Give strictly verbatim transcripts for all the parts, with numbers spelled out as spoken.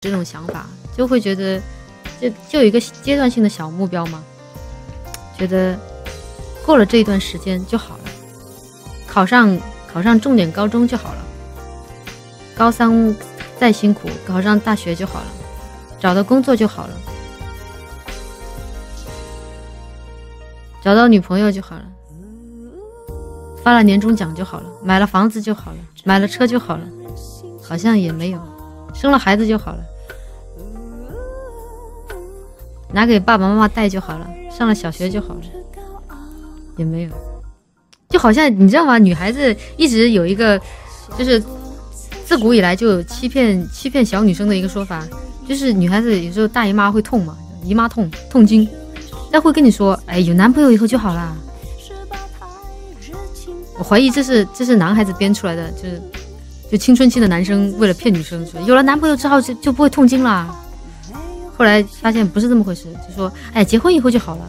这种想法，就会觉得就就有一个阶段性的小目标嘛，觉得过了这一段时间就好了，考上考上重点高中就好了，高三再辛苦考上大学就好了，找到工作就好了，找到女朋友就好了，发了年终奖就好了，买了房子就好了，买了车就好了，好像也没有，生了孩子就好了，拿给爸爸妈妈带就好了，上了小学就好了，也没有，就好像你知道吗？女孩子一直有一个，就是自古以来就有欺骗欺骗小女生的一个说法，就是女孩子有时候大姨妈会痛嘛，姨妈痛痛经，她会跟你说，哎，有男朋友以后就好啦。我怀疑这是这是男孩子编出来的，就是就青春期的男生为了骗女生说，有了男朋友之后就就不会痛经啦。后来发现不是这么回事，就说哎，结婚以后就好了。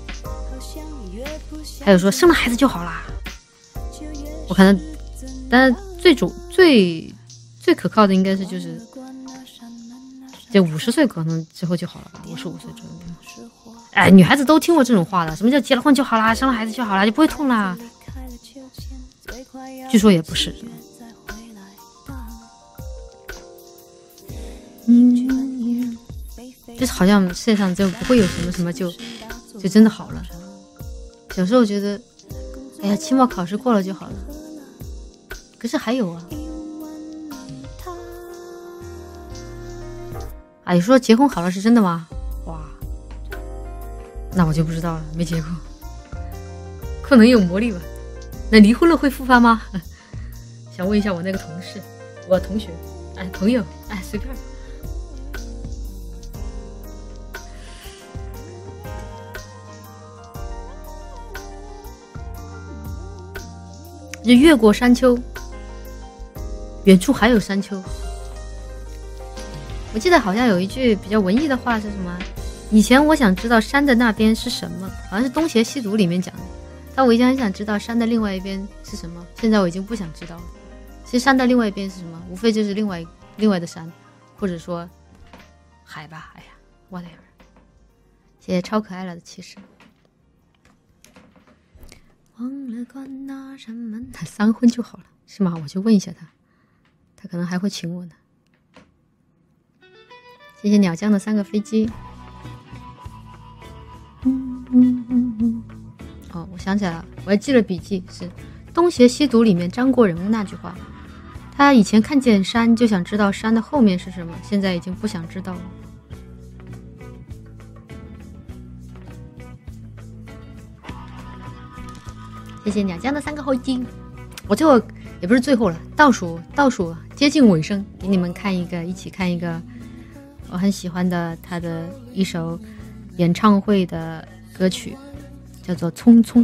还有说生了孩子就好啦。我可能，但是最主最最可靠的应该是就是这五十岁可能之后就好了，五十五岁之后。哎，女孩子都听过这种话的，什么叫结了婚就好啦，生了孩子就好啦，就不会痛啦。据说也不是。嗯，就是好像世界上就不会有什么什么就就真的好了。有时候觉得，哎呀，期末考试过了就好了。可是还有啊，啊，你说结婚好了是真的吗？哇，那我就不知道了，没结过，可能有魔力吧。那离婚了会复发吗？想问一下我那个同事，我同学，哎，朋友，哎，随便。就越过山丘，远处还有山丘。我记得好像有一句比较文艺的话是什么？以前我想知道山的那边是什么，好像是《东邪西毒》里面讲的。但我以前很想知道山的另外一边是什么，现在我已经不想知道了。其实山的另外一边是什么？无非就是另外另外的山，或者说海吧。哎呀 ，whatever。谢谢超可爱了的骑士。忘了关那扇门，他三婚就好了，是吗？我就问一下他，他可能还会请我呢。谢谢鸟酱的三个飞机。嗯嗯嗯嗯。哦，我想起来了，我还记了笔记，是《东邪西毒》里面张国荣那句话。他以前看见山就想知道山的后面是什么，现在已经不想知道了。谢谢鸟酱的三个后金，我最后也不是最后了，倒数倒数接近尾声，给你们看一个，一起看一个我很喜欢的他的一首演唱会的歌曲，叫做《匆匆》，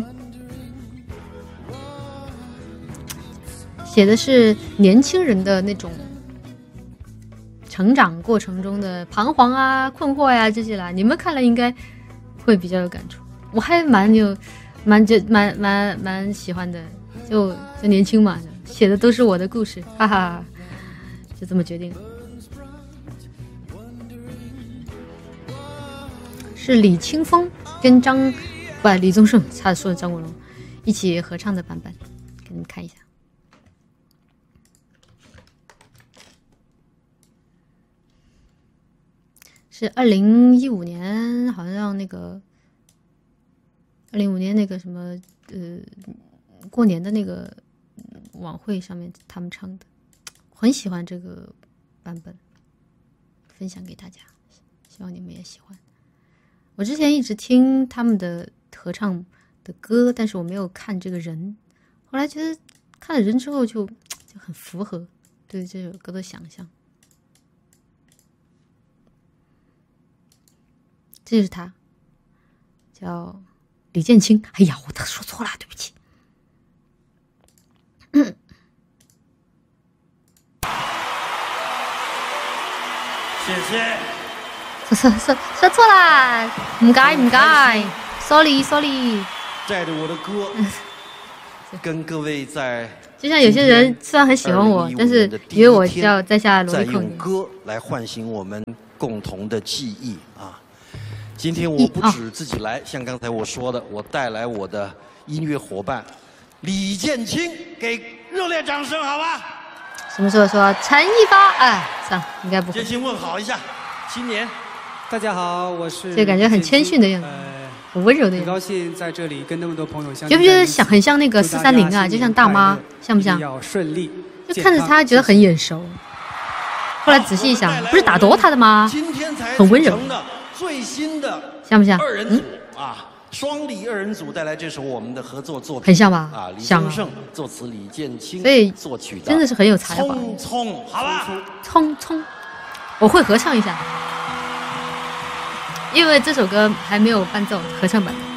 写的是年轻人的那种成长过程中的彷徨啊、困惑呀、啊、这些啦，你们看了应该会比较有感触，我还蛮有。蛮就蛮蛮蛮喜欢的，就就年轻嘛，写的都是我的故事，哈哈，就这么决定。是李清峰跟张不李宗盛，差点说的张国荣一起合唱的版本，给你们看一下。是二零一五年，好像那个。二零一五年那个什么呃过年的那个晚会上面他们唱的，很喜欢这个版本，分享给大家，希望你们也喜欢。我之前一直听他们的合唱的歌，但是我没有看这个人，后来觉得看了人之后就就很符合对这首歌的想象。这就是他，叫李建清，哎呀，我说错了，对不起。嗯， 谢谢。 说说说错啦，唔该唔该 ，sorry sorry。 带着我的歌，跟各位在就像有些人虽然很喜欢我，但是以为我叫在下萝再莉控用歌来唤醒我们共同的记忆啊！今天我不止自己来，像刚才我说的，我带来我的音乐伙伴李建清，给热烈掌声，好吧？ 什么时候说陈一发？哎，算了，应该不会。 建清问好一下，新年， 大家好，我是。 这感觉很谦逊的样子， 呃、 很温柔的样子。 很高兴在这里跟那么多朋友相。 觉不觉得像很像那个四三零啊？就像大妈，像不像？ 要顺利。 就看着他觉得很眼熟，后来仔细一想，不是打 D O T A 的吗？很温柔。 最新的像不像？ 二人组啊，双李二人组带来这首我们的合作作品， 很像吧？ 啊，李像宗盛作词，李建清作曲的， 真的是很有才华。 匆匆，好吧， 匆匆，我会合唱一下，因为这首歌还没有伴奏合唱版。